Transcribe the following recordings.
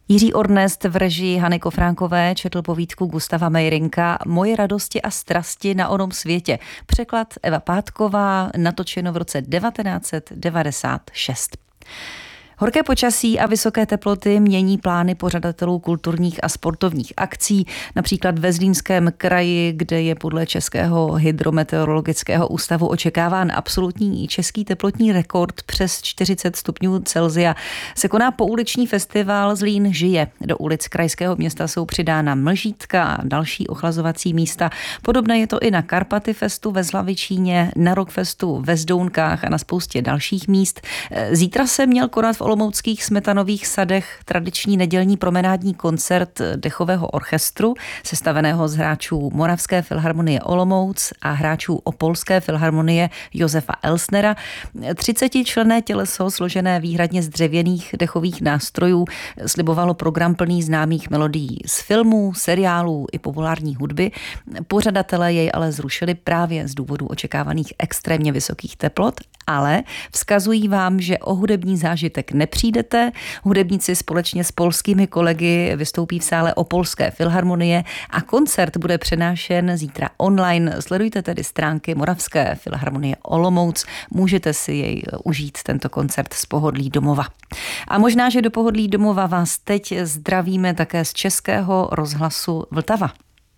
Jiří Ornest v režii Hany Kofránkové četl povídku Gustava Mayrinka Moje radosti a strasti na onom světě. Překlad Eva Pátková, natočeno v roce 1996. Horké počasí a vysoké teploty mění plány pořadatelů kulturních a sportovních akcí, například ve Zlínském kraji, kde je podle Českého hydrometeorologického ústavu očekáván absolutní český teplotní rekord přes 40 stupňů Celsia. Se koná pouliční festival Zlín žije. Do ulic krajského města jsou přidána mlžítka a další ochlazovací místa. Podobné je to i na Karpaty festu ve Slavičíně, na Rockfestu ve Zdounkách a na spoustě dalších míst. Zítra se měl konat v olomouckých Smetanových sadech tradiční nedělní promenádní koncert dechového orchestru, sestaveného z hráčů Moravské filharmonie Olomouc a hráčů Opolské filharmonie Josefa Elsnera. 30členné těleso, složené výhradně z dřevěných dechových nástrojů, slibovalo program plný známých melodií z filmů, seriálů i populární hudby. Pořadatelé jej ale zrušili právě z důvodu očekávaných extrémně vysokých teplot, ale vzkazují vám, že o hudební zážitek nepřijdete. Hudebníci společně s polskými kolegy vystoupí v sále Opolské filharmonie a koncert bude přenášen zítra online. Sledujte tedy stránky Moravské filharmonie Olomouc. Můžete si jej užít, tento koncert, z pohodlí domova. A možná, že do pohodlí domova vás teď zdravíme také z Českého rozhlasu Vltava.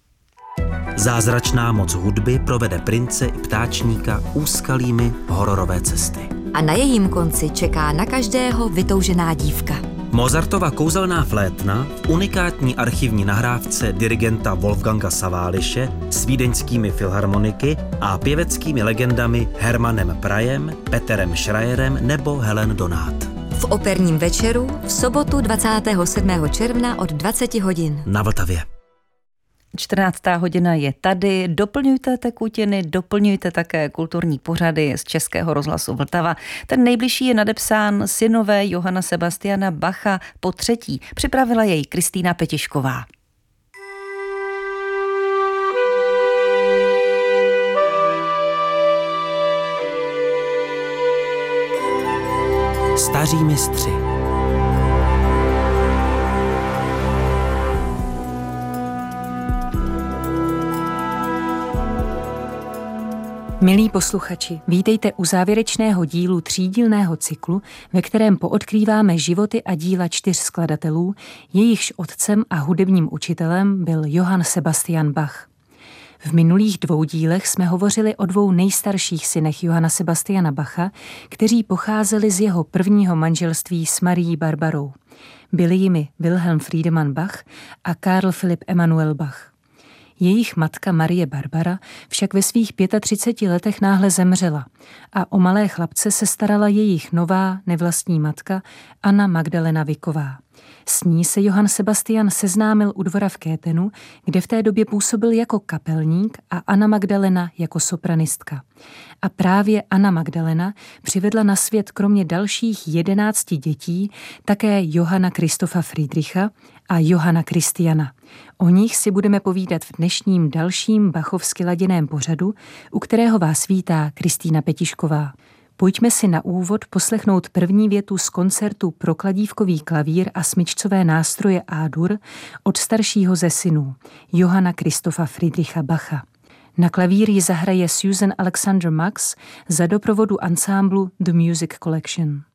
Zázračná moc hudby provede prince i ptáčníka úskalými hororové cesty. A na jejím konci čeká na každého vytoužená dívka. Mozartova kouzelná flétna v unikátní archivní nahrávce dirigenta Wolfganga Saváliše s vídeňskými filharmoniky a pěveckými legendami Hermanem Prajem, Peterem Schreierem nebo Helen Donát. V operním večeru v sobotu 27. června od 20 hodin. Na Vltavě. 14. hodina je tady. Doplňujte tekutiny, doplňujte také kulturní pořady z Českého rozhlasu Vltava. Ten nejbližší je nadepsán Synové Johana Sebastiana Bacha po třetí. Připravila jej Kristýna Petišková. Staří mistři. Milí posluchači, vítejte u závěrečného dílu třídílného cyklu, ve kterém poodkrýváme životy a díla 4 skladatelů, jejichž otcem a hudebním učitelem byl Johann Sebastian Bach. V minulých 2 dílech jsme hovořili o 2 nejstarších synech Johanna Sebastiana Bacha, kteří pocházeli z jeho prvního manželství s Marií Barbarou. Byli jimi Wilhelm Friedemann Bach a Karl Philipp Emanuel Bach. Jejich matka Marie Barbara však ve svých 35 letech náhle zemřela a o malé chlapce se starala jejich nová nevlastní matka Anna Magdalena Viková. S ní se Johann Sebastian seznámil u dvora v Kétenu, kde v té době působil jako kapelník a Anna Magdalena jako sopranistka. A právě Anna Magdalena přivedla na svět kromě dalších 11 dětí také Johanna Christopha Friedricha a Johanna Christiana. O nich si budeme povídat v dnešním dalším bachovsky laděném pořadu, u kterého vás vítá Kristýna Petišková. Pojďme si na úvod poslechnout první větu z koncertu pro kladívkový klavír a smyčcové nástroje A-dur od staršího ze synů, Johanna Christopha Friedricha Bacha. Na klavír ji zahraje Susan Alexander Max za doprovodu ansámblu The Music Collection.